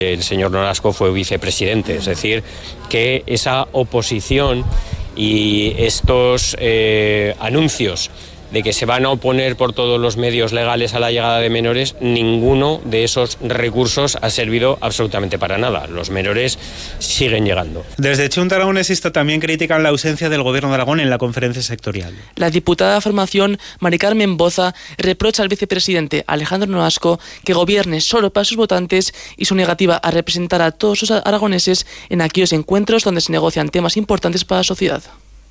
El señor Nolasco fue vicepresidente, es decir, que esa oposición y estos anuncios de que se van a oponer por todos los medios legales a la llegada de menores, ninguno de esos recursos ha servido absolutamente para nada. Los menores siguen llegando. Desde Chunta Aragonesista también critican la ausencia del Gobierno de Aragón en la conferencia sectorial. La diputada de Formación, Mari Carmen Boza, reprocha al vicepresidente Alejandro Nolasco que gobierne solo para sus votantes y su negativa a representar a todos los aragoneses en aquellos encuentros donde se negocian temas importantes para la sociedad.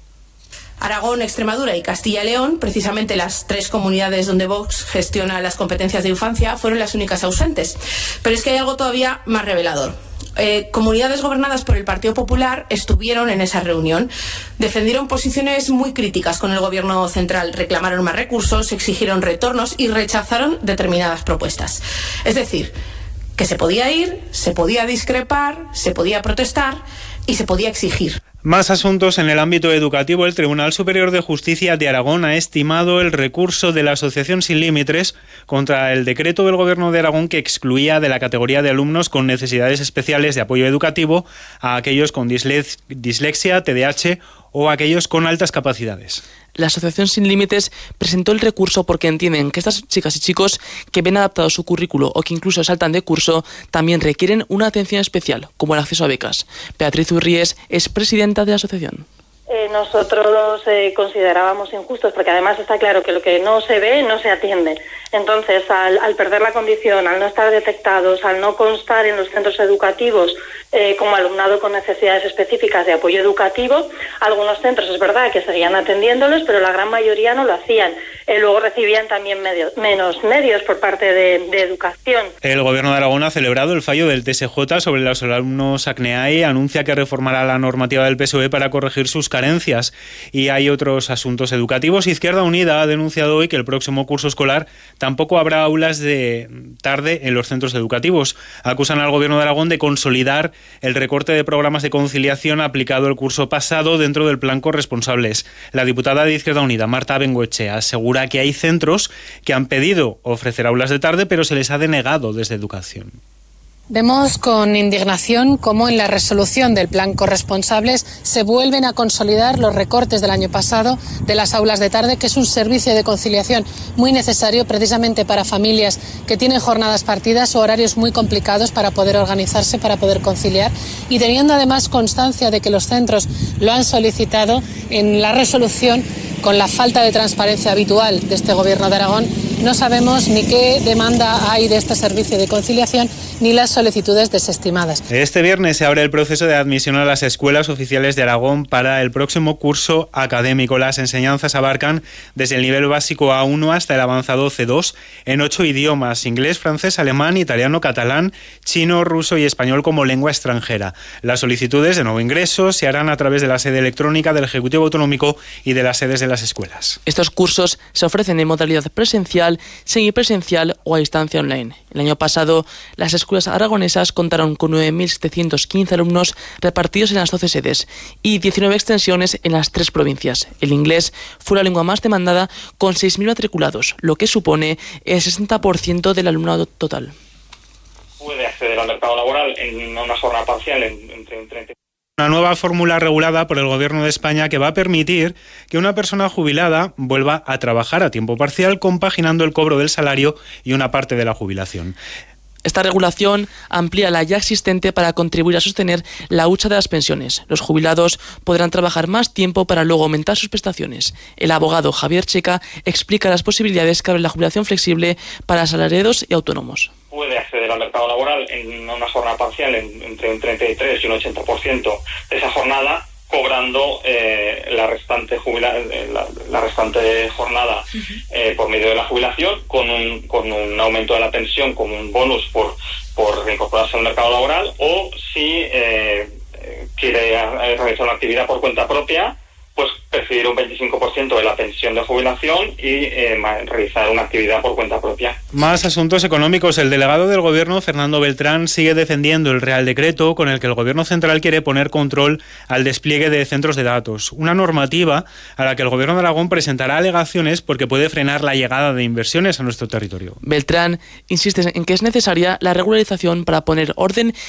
Aragón, Extremadura y Castilla y León, precisamente las tres comunidades donde Vox gestiona las competencias de infancia, fueron las únicas ausentes. Pero es que hay algo todavía más revelador. Comunidades gobernadas por el Partido Popular estuvieron en esa reunión. Defendieron posiciones muy críticas con el gobierno central, reclamaron más recursos, exigieron retornos y rechazaron determinadas propuestas. Es decir, que se podía ir, se podía discrepar, se podía protestar y se podía exigir. Más asuntos en el ámbito educativo. El Tribunal Superior de Justicia de Aragón ha estimado el recurso de la Asociación Sin Límites contra el decreto del Gobierno de Aragón que excluía de la categoría de alumnos con necesidades especiales de apoyo educativo a aquellos con dislexia, TDAH o aquellos con altas capacidades. La Asociación Sin Límites presentó el recurso porque entienden que estas chicas y chicos que ven adaptado su currículo o que incluso saltan de curso también requieren una atención especial, como el acceso a becas. Beatriz Urríes es presidenta de la asociación. Nosotros los considerábamos injustos porque además está claro que lo que no se ve no se atiende. Entonces, al perder la condición, al no estar detectados, al no constar en los centros educativos como alumnado con necesidades específicas de apoyo educativo, algunos centros es verdad que seguían atendiéndolos, pero la gran mayoría no lo hacían. Luego recibían también menos medios por parte de educación. El Gobierno de Aragón ha celebrado el fallo del TSJ sobre los alumnos ACNEAE, anuncia que reformará la normativa del PSOE para corregir sus carencias. Y hay otros asuntos educativos. Izquierda Unida ha denunciado hoy que el próximo curso escolar tampoco habrá aulas de tarde en los centros educativos. Acusan al Gobierno de Aragón de consolidar el recorte de programas de conciliación aplicado el curso pasado dentro del plan Corresponsables. La diputada de Izquierda Unida, Marta Bengoechea, asegura que hay centros que han pedido ofrecer aulas de tarde, pero se les ha denegado desde Educación. Vemos con indignación cómo en la resolución del plan Corresponsables se vuelven a consolidar los recortes del año pasado de las aulas de tarde, que es un servicio de conciliación muy necesario precisamente para familias que tienen jornadas partidas o horarios muy complicados para poder organizarse, para poder conciliar, y teniendo además constancia de que los centros lo han solicitado en la resolución. Con la falta de transparencia habitual de este Gobierno de Aragón, no sabemos ni qué demanda hay de este servicio de conciliación ni las solicitudes desestimadas. Este viernes se abre el proceso de admisión a las escuelas oficiales de Aragón para el próximo curso académico. Las enseñanzas abarcan desde el nivel básico A1 hasta el avanzado C2 en 8 idiomas: inglés, francés, alemán, italiano, catalán, chino, ruso y español como lengua extranjera. Las solicitudes de nuevo ingreso se harán a través de la sede electrónica del Ejecutivo Autonómico y de las sedes de las escuelas. Estos cursos se ofrecen en modalidad presencial, semipresencial o a distancia online. El año pasado, las escuelas aragonesas contaron con 9.715 alumnos repartidos en las 12 sedes y 19 extensiones en las 3 provincias. El inglés fue la lengua más demandada, con 6.000 matriculados, lo que supone el 60% del alumnado total. Puede acceder al mercado laboral en una jornada parcial entre 30. Una nueva fórmula regulada por el Gobierno de España que va a permitir que una persona jubilada vuelva a trabajar a tiempo parcial, compaginando el cobro del salario y una parte de la jubilación. Esta regulación amplía la ya existente para contribuir a sostener la hucha de las pensiones. Los jubilados podrán trabajar más tiempo para luego aumentar sus prestaciones. El abogado Javier Checa explica las posibilidades que abre la jubilación flexible para asalariados y autónomos. Puede acceder al mercado laboral en una jornada parcial entre un 33 y un 80% de esa jornada, cobrando la restante jornada por medio de la jubilación, con un aumento de la pensión como un bonus por reincorporarse al mercado laboral, o si quiere realizar una actividad por cuenta propia, pues percibir un 25% de la pensión de jubilación y realizar una actividad por cuenta propia. Más asuntos económicos. El delegado del Gobierno, Fernando Beltrán, sigue defendiendo el Real Decreto con el que el Gobierno central quiere poner control al despliegue de centros de datos. Una normativa a la que el Gobierno de Aragón presentará alegaciones porque puede frenar la llegada de inversiones a nuestro territorio. Beltrán insiste en que es necesaria la regularización para poner orden